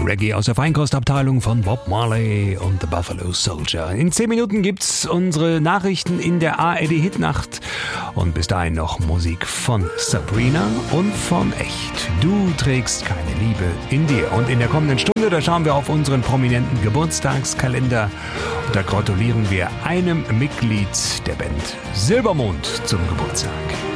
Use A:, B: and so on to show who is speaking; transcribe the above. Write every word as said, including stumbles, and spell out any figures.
A: Reggae aus der Feinkostabteilung von Bob Marley und The Buffalo Soldier. In zehn Minuten gibt's unsere Nachrichten in der A R D Hitnacht. Und bis dahin noch Musik von Sabrina und von Echt. Du trägst keine Liebe in dir. Und in der kommenden Stunde, da schauen wir auf unseren prominenten Geburtstagskalender. Und da gratulieren wir einem Mitglied der Band Silbermond zum Geburtstag.